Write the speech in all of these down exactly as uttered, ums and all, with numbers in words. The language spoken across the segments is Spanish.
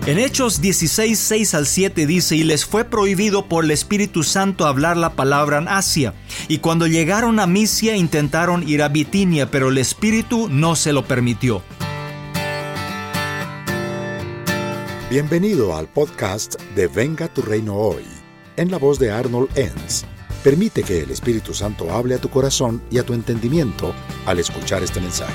En Hechos dieciséis, seis al siete dice: y les fue prohibido por el Espíritu Santo hablar la palabra en Asia. Y cuando llegaron a Misia intentaron ir a Bitinia, pero el Espíritu no se lo permitió. Bienvenido al podcast de Venga tu Reino Hoy, en la voz de Arnold Enns. Permite que el Espíritu Santo hable a tu corazón y a tu entendimiento al escuchar este mensaje.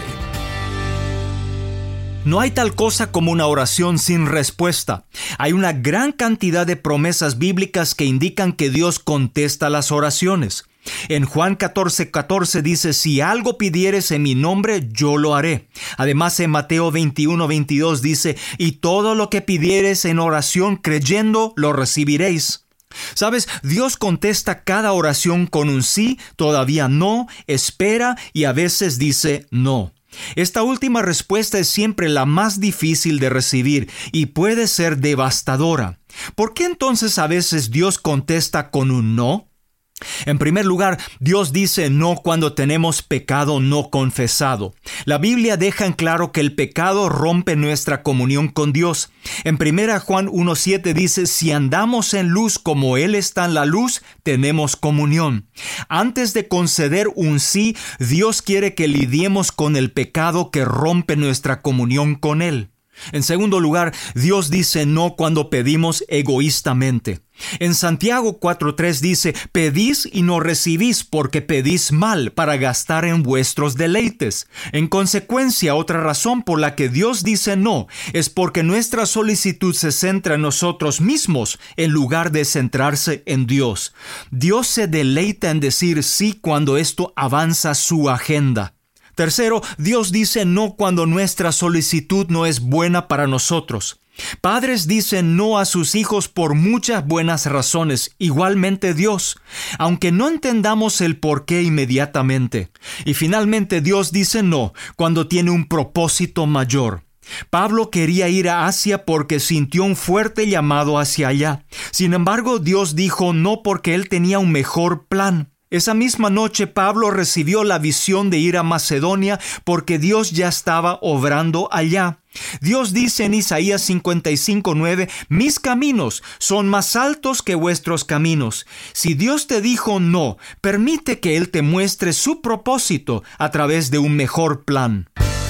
No hay tal cosa como una oración sin respuesta. Hay una gran cantidad de promesas bíblicas que indican que Dios contesta las oraciones. En Juan catorce, catorce dice: si algo pidieres en mi nombre, yo lo haré. Además, en Mateo veintiuno, veintidós dice: y todo lo que pidieres en oración creyendo, lo recibiréis. ¿Sabes? Dios contesta cada oración con un sí, todavía no, espera y a veces dice no. Esta última respuesta es siempre la más difícil de recibir y puede ser devastadora. ¿Por qué entonces a veces Dios contesta con un no? En primer lugar, Dios dice no cuando tenemos pecado no confesado. La Biblia deja en claro que el pecado rompe nuestra comunión con Dios. En primera Juan uno siete dice: si andamos en luz como Él está en la luz, tenemos comunión. Antes de conceder un sí, Dios quiere que lidiemos con el pecado que rompe nuestra comunión con Él. En segundo lugar, Dios dice no cuando pedimos egoístamente. En Santiago cuatro tres dice: pedís y no recibís porque pedís mal para gastar en vuestros deleites. En consecuencia, otra razón por la que Dios dice no es porque nuestra solicitud se centra en nosotros mismos en lugar de centrarse en Dios. Dios se deleita en decir sí cuando esto avanza su agenda. Tercero, Dios dice no cuando nuestra solicitud no es buena para nosotros. Padres dicen no a sus hijos por muchas buenas razones, igualmente Dios, aunque no entendamos el por qué inmediatamente. Y finalmente Dios dice no cuando tiene un propósito mayor. Pablo quería ir a Asia porque sintió un fuerte llamado hacia allá. Sin embargo, Dios dijo no porque él tenía un mejor plan. Esa misma noche Pablo recibió la visión de ir a Macedonia porque Dios ya estaba obrando allá. Dios dice en Isaías cincuenta y cinco nueve: mis caminos son más altos que vuestros caminos. Si Dios te dijo no, permite que Él te muestre su propósito a través de un mejor plan.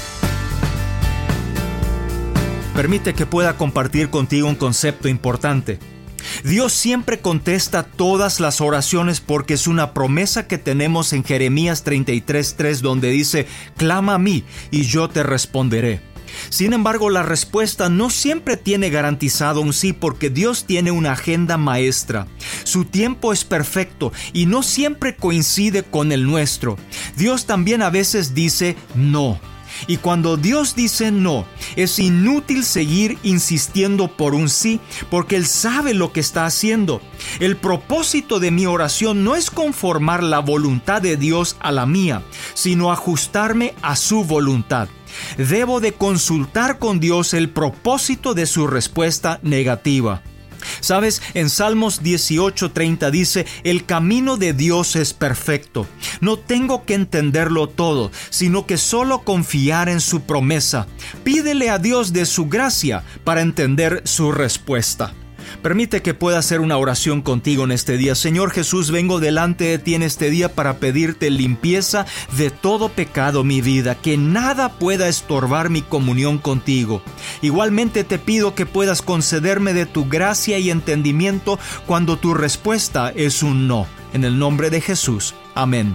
Permite que pueda compartir contigo un concepto importante. Dios siempre contesta todas las oraciones porque es una promesa que tenemos en Jeremías treinta y tres tres, donde dice: clama a mí y yo te responderé. Sin embargo, la respuesta no siempre tiene garantizado un sí porque Dios tiene una agenda maestra. Su tiempo es perfecto y no siempre coincide con el nuestro. Dios también a veces dice no. Y cuando Dios dice no, es inútil seguir insistiendo por un sí, porque Él sabe lo que está haciendo. El propósito de mi oración no es conformar la voluntad de Dios a la mía, sino ajustarme a su voluntad. Debo de consultar con Dios el propósito de su respuesta negativa. ¿Sabes? En Salmos dieciocho treinta dice: el camino de Dios es perfecto. No tengo que entenderlo todo, sino que solo confiar en su promesa. Pídele a Dios de su gracia para entender su respuesta. Permite que pueda hacer una oración contigo en este día. Señor Jesús, vengo delante de ti en este día para pedirte limpieza de todo pecado, mi vida, que nada pueda estorbar mi comunión contigo. Igualmente te pido que puedas concederme de tu gracia y entendimiento cuando tu respuesta es un no. En el nombre de Jesús. Amén.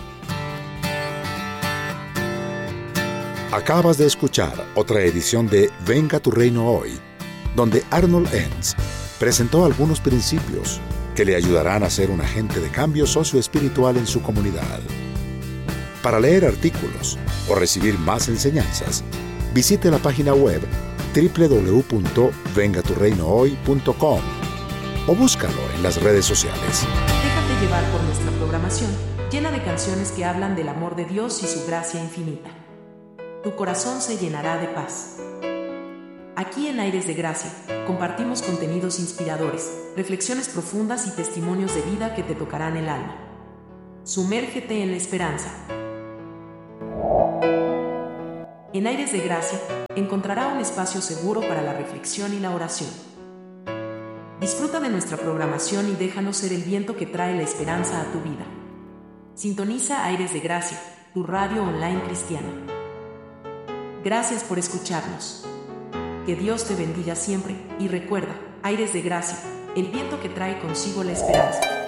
Acabas de escuchar otra edición de Venga tu Reino Hoy, donde Arnold Enns presentó algunos principios que le ayudarán a ser un agente de cambio socioespiritual en su comunidad. Para leer artículos o recibir más enseñanzas, visite la página web doble u doble u doble u punto venga tu reino hoy punto com o búscalo en las redes sociales. Déjate llevar por nuestra programación, llena de canciones que hablan del amor de Dios y su gracia infinita. Tu corazón se llenará de paz. Aquí en Aires de Gracia, compartimos contenidos inspiradores, reflexiones profundas y testimonios de vida que te tocarán el alma. Sumérgete en la esperanza. En Aires de Gracia encontrará un espacio seguro para la reflexión y la oración. Disfruta de nuestra programación y déjanos ser el viento que trae la esperanza a tu vida. Sintoniza Aires de Gracia, tu radio online cristiana. Gracias por escucharnos. Que Dios te bendiga siempre y recuerda, Aires de Gracia, el viento que trae consigo la esperanza.